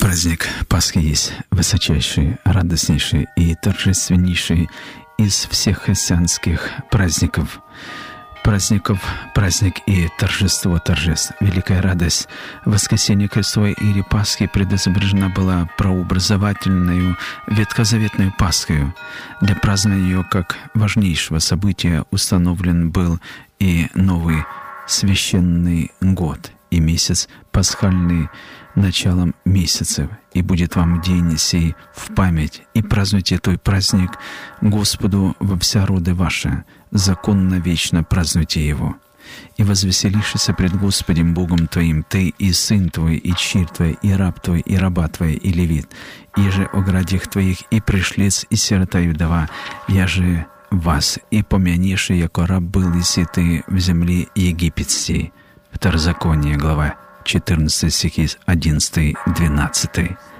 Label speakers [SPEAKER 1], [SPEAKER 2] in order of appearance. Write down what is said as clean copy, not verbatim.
[SPEAKER 1] Праздник Пасхи есть высочайший, радостнейший и торжественнейший из всех христианских праздников. Праздник и торжество торжеств. Великая радость воскресения Христова или Пасхи предизображена была прообразовательной ветхозаветной Пасхою. Для празднования ее как важнейшего события установлен был и новый священный год и месяц пасхальный началом месяцев, и будет вам день сей в память, и празднуйте той праздник Господу во вся роды ваши, законно вечно празднуйте его. И возвеселишься пред Господем Богом твоим, ты и сын твой, и чирь твой, и раб твой, и раба твоя, и левит, и же о градях твоих, и пришлец, и сирота и вдова, я же вас, и помянешь, яко раб был, если ты в земле египетской». Второзаконие, глава 14 стихи 11-12.